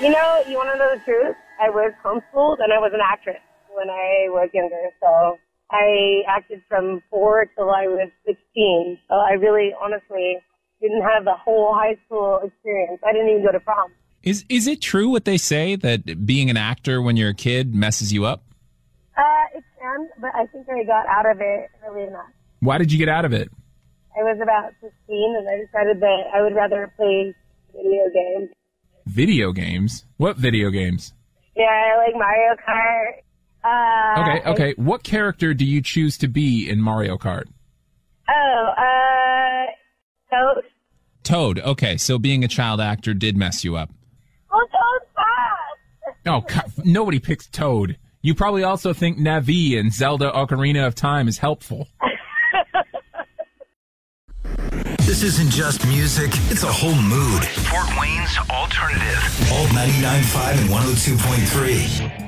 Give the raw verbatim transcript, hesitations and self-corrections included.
You know, you want to know the truth? I was homeschooled and I was an actress when I was younger. So I acted from four till I was sixteen. So I really, honestly, didn't have the whole high school experience. I didn't even go to prom. Is is it true what they say that being an actor when you're a kid messes you up? Uh, it can, but I think I got out of it early enough. Why did you get out of it? I was about fifteen, and I decided that I would rather play video games. Video games? What video games? Yeah, I like Mario Kart. Uh, okay, okay. I, what character do you choose to be in Mario Kart? Oh, uh, Toad. Toad. Okay, so being a child actor did mess you up. Oh, Toad's fast! Oh, God, nobody picks Toad. You probably also think Navi in Zelda Ocarina of Time is helpful. This isn't just music, it's a whole mood. Fort Wayne's Alternative. Alt ninety-nine point five and one oh two point three.